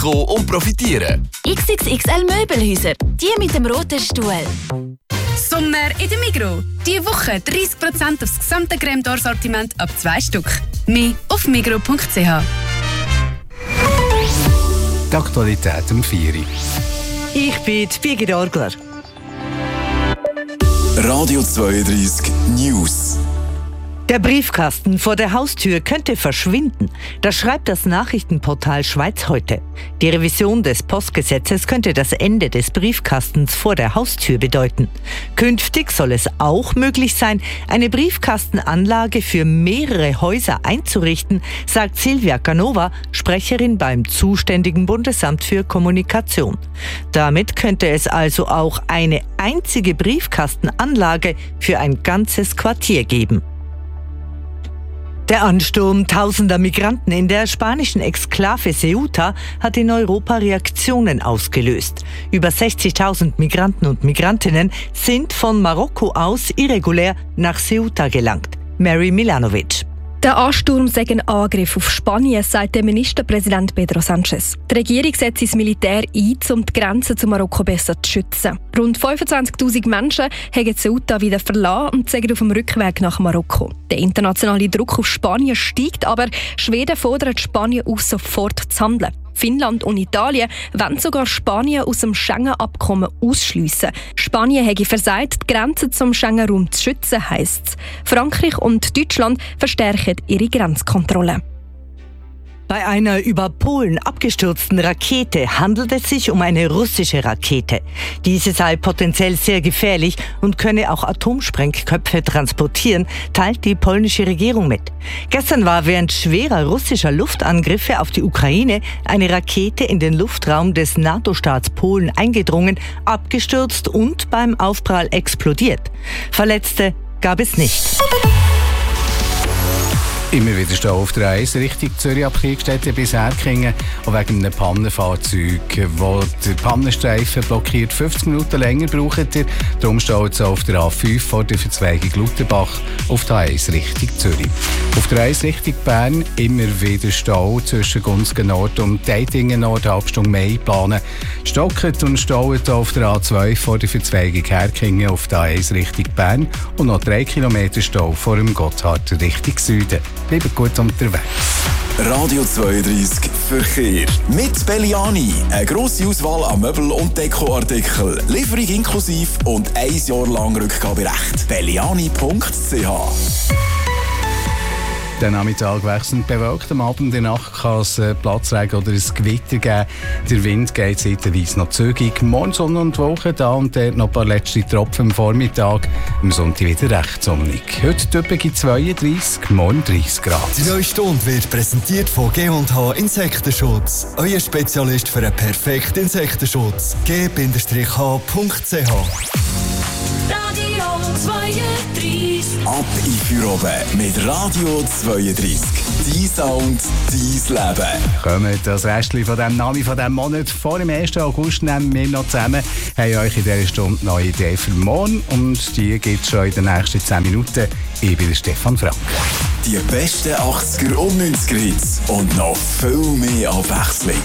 Migros und profitieren. XXXL Möbelhäuser, die mit dem roten Stuhl. Sommer in der Migros. Diese Woche 30% aufs gesamte Crème d'Or-Sortiment ab 2 Stück. Mehr auf migros.ch. Die Aktualität um 4 Uhr. Ich bin Birgit Orgler. Radio 32 News. Der Briefkasten vor der Haustür könnte verschwinden. Das schreibt das Nachrichtenportal Schweiz heute. Die Revision des Postgesetzes könnte das Ende des Briefkastens vor der Haustür bedeuten. Künftig soll es auch möglich sein, eine Briefkastenanlage für mehrere Häuser einzurichten, sagt Silvia Canova, Sprecherin beim zuständigen Bundesamt für Kommunikation. Damit könnte es also auch eine einzige Briefkastenanlage für ein ganzes Quartier geben. Der Ansturm tausender Migranten in der spanischen Exklave Ceuta hat in Europa Reaktionen ausgelöst. Über 60.000 Migranten und Migrantinnen sind von Marokko aus irregulär nach Ceuta gelangt. Mary Milanovic. Der Ansturm sei ein Angriff auf Spanien, sagt der Ministerpräsident Pedro Sánchez. Die Regierung setzt das Militär ein, um die Grenzen zu Marokko besser zu schützen. Rund 25.000 Menschen haben Ceuta wieder verlassen und sind auf dem Rückweg nach Marokko. Der internationale Druck auf Spanien steigt, aber Schweden fordert Spanien auf, sofort zu handeln. Finnland und Italien wollen sogar Spanien aus dem Schengen-Abkommen ausschliessen. Spanien hätte versagt, die Grenzen zum Schengen-Raum zu schützen, heisst es. Frankreich und Deutschland verstärken ihre Grenzkontrollen. Bei einer über Polen abgestürzten Rakete handelt es sich um eine russische Rakete. Diese sei potenziell sehr gefährlich und könne auch Atomsprengköpfe transportieren, teilt die polnische Regierung mit. Gestern war während schwerer russischer Luftangriffe auf die Ukraine eine Rakete in den Luftraum des NATO-Staats Polen eingedrungen, abgestürzt und beim Aufprall explodiert. Verletzte gab es nicht. Immer wieder Stau auf der 1 Richtung Zürich ab Kirchstätten bis Erkingen, auch wegen einem Pannenfahrzeug, wo der Pannenstreifen blockiert. 50 Minuten länger braucht ihr. Darum staut es auf der A5 vor der Verzweigung Lutherbach auf der 1 Richtung Zürich. Auf der 1 Richtung Bern immer wieder Stau zwischen Gunzgen Nord und Deidingen Nord, halbe Stunde mehr planen. Stockt und staut auf der A2 vor der Verzweigung Erkingen auf der 1 Richtung Bern und noch 3 Kilometer Stau vor dem Gotthard Richtung Süden. Bleibt gut unterwegs. Radio 32 Verkehr. Mit Belliani. Eine grosse Auswahl an Möbel- und Dekoartikeln. Lieferung inklusiv und 1 Jahr lang Rückgaberecht. Belliani.ch. Der Nachmittag wechselnd bewölkt. Am Abend in der Nacht kann es Platzregen oder ein Gewitter geben. Der Wind geht zeitweise noch zügig. Morgen Sonne und Wolken, da und dort noch ein paar letzte Tropfen am Vormittag. Am Sonntag wieder recht sonnig. Heute üppige 32, morgen 30 Grad. Die neue Stunde wird präsentiert von G&H Insektenschutz. Euer Spezialist für einen perfekten Insektenschutz. g-h.ch. Radio 32. Ab in Feierabend mit Radio 32. Dein Sound, dein Leben. Kommt das Restchen von diesem Nami von diesem Monat. Vor dem 1. August nehmen wir noch zusammen. Haben euch in dieser Stunde neue Idee für morgen. Und die gibt es schon in den nächsten 10 Minuten. Ich bin Stefan Frank. Die besten 80er und 90er Hits und noch viel mehr Abwechslung.